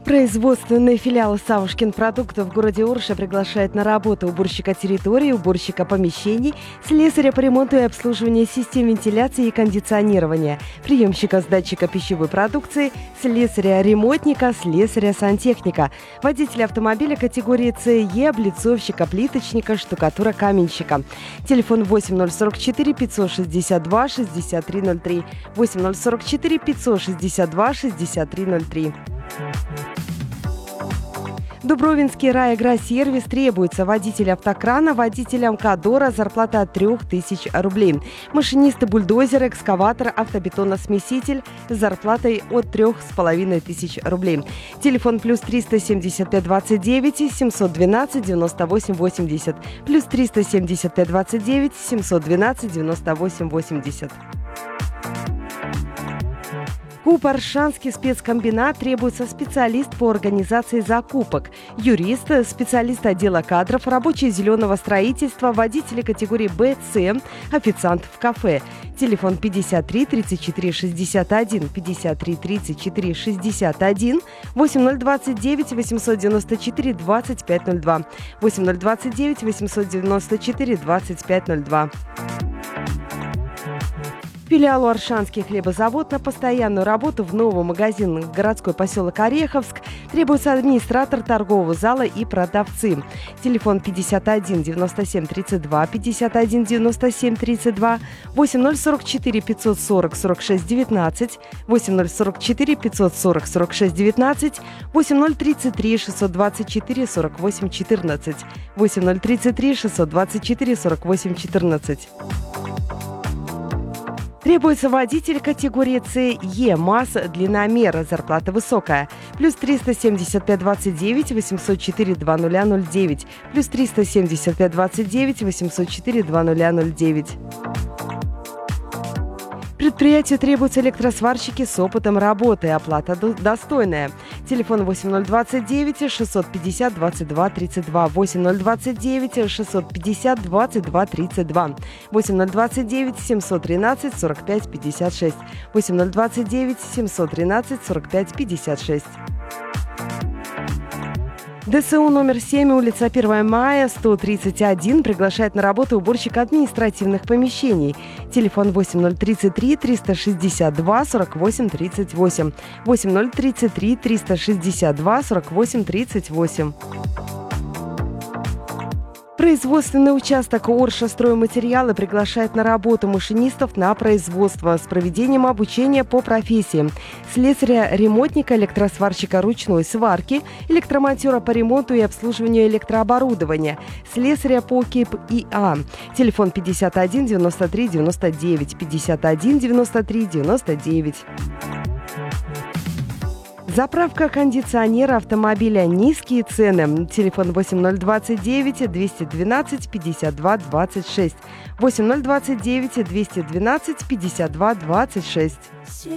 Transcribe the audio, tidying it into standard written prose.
Производственный филиал «Савушкин продуктов» в городе Орша приглашает на работу уборщика территории, уборщика помещений, слесаря по ремонту и обслуживанию систем вентиляции и кондиционирования, приемщика сдатчика пищевой продукции, слесаря-ремонтника, слесаря-сантехника, водителя автомобиля категории СЕ, облицовщика, плиточника, штукатура-каменщика. Телефон 8044 562 6303, 8044 562 6303. Дубровинский райагросервис требуется водитель автокрана, водителям Кадора, зарплата от 3000 рублей. Машинисты бульдозера, экскаватор, автобетоносмеситель с зарплатой от 3500 рублей. Телефон плюс 375 29 712 98 80, плюс 375 29 712 98 80. КУП «Оршанский спецкомбинат» требуется специалист по организации закупок, юрист, специалист отдела кадров, рабочие зеленого строительства, водители категории Б, С, официант в кафе. Телефон 53 34 61, 53 34 61, 8029 894 2502, 8029 894 2502. Филиалу «Оршанский хлебозавод» на постоянную работу в новый магазин городской поселок Ореховск требуется администратор торгового зала и продавцы. Телефон 51 97 32, 51 97 32, 8044 540 46 19, 8044 540 46 19, 8033 624 48 14, 8033 624 48 14. Требуется водитель категории СЕ, МАЗ, длинномер, зарплата высокая. Плюс 375 29 804 2009, плюс 375 29 804 2009. Предприятию требуются электросварщики с опытом работы. Оплата достойная. Телефон 8029 650 22 32, 8029 650 22 32, 8029 713 45 56, 8029 713 45 56. ДСУ номер 7, улица 1 мая, 131, приглашает на работу уборщика административных помещений. Телефон 8033 362 48 38, 8033 362 48 38. Производственный участок Орша стройматериалы приглашает на работу машинистов на производство с проведением обучения по профессиям: слесаря-ремонтника, электросварщика ручной сварки, электромонтера по ремонту и обслуживанию электрооборудования, слесаря по КИП ИА. Телефон 51 93 99, 51 93 99. Заправка кондиционера автомобиля. Низкие цены. Телефон 8029 212 52 26. 8029 212 52 26.